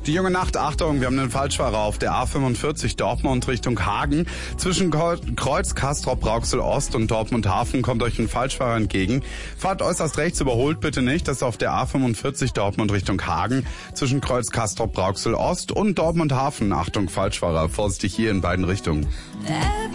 Die junge Nacht, Achtung, wir haben einen Falschfahrer auf der A45 Dortmund Richtung Hagen. Zwischen Kreuz Castrop-Rauxel Ost und Dortmund Hafen kommt euch ein Falschfahrer entgegen. Fahrt äußerst rechts, überholt bitte nicht. Das ist auf der A45 Dortmund Richtung Hagen. Zwischen Kreuz Castrop-Rauxel Ost und Dortmund Hafen. Achtung, Falschfahrer, vorsichtig hier in beiden Richtungen.